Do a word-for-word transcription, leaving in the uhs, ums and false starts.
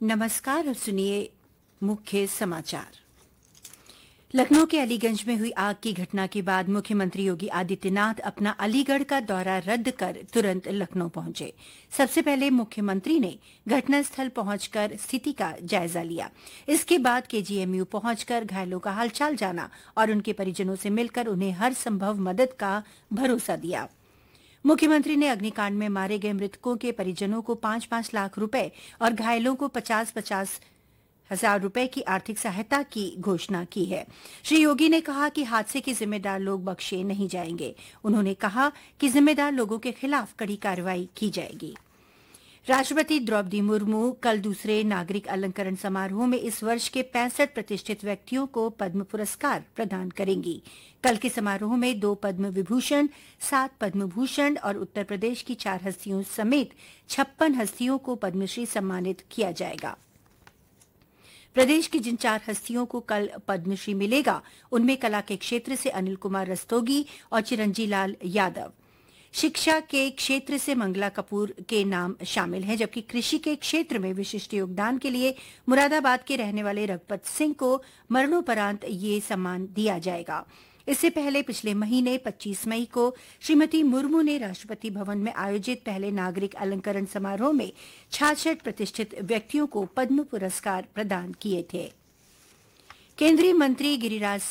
नमस्कार और सुनिए मुख्य समाचार। लखनऊ के अलीगंज में हुई आग की घटना के बाद मुख्यमंत्री योगी आदित्यनाथ अपना अलीगढ़ का दौरा रद्द कर तुरंत लखनऊ पहुंचे। सबसे पहले मुख्यमंत्री ने घटनास्थल पहुंचकर स्थिति का जायजा लिया। इसके बाद केजीएमयू पहुंचकर घायलों का हालचाल जाना और उनके परिजनों से मिलकर उन्हें हर संभव मदद का भरोसा दिया। मुख्यमंत्री ने अग्निकांड में मारे गए मृतकों के परिजनों को पांच पांच लाख रुपए और घायलों को पचास पचास हजार रुपए की आर्थिक सहायता की घोषणा की है। श्री योगी ने कहा कि हादसे के जिम्मेदार लोग बख्शे नहीं जाएंगे। उन्होंने कहा कि जिम्मेदार लोगों के खिलाफ कड़ी कार्रवाई की जाएगी। राष्ट्रपति द्रौपदी मुर्मू कल दूसरे नागरिक अलंकरण समारोह में इस वर्ष के पैंसठ प्रतिष्ठित व्यक्तियों को पद्म पुरस्कार प्रदान करेंगी। कल के समारोह में दो पद्म विभूषण, सात पद्म भूषण और उत्तर प्रदेश की चार हस्तियों समेत छप्पन हस्तियों को पद्मश्री सम्मानित किया जाएगा। प्रदेश की जिन चार हस्तियों को कल पद्मश्री मिलेगा, उनमें कला के क्षेत्र से अनिल कुमार रस्तोगी और चिरंजी लाल यादव, शिक्षा के क्षेत्र से मंगला कपूर के नाम शामिल हैं, जबकि कृषि के क्षेत्र में विशिष्ट योगदान के लिए मुरादाबाद के रहने वाले रघुपत सिंह को मरणोपरांत ये सम्मान दिया जाएगा। इससे पहले पिछले महीने पच्चीस मई को श्रीमती मुर्मू ने राष्ट्रपति भवन में आयोजित पहले नागरिक अलंकरण समारोह में छियासठ प्रतिष्ठित व्यक्तियों को पद्म पुरस्कार प्रदान किए थे। केंद्रीय मंत्री गिरिराज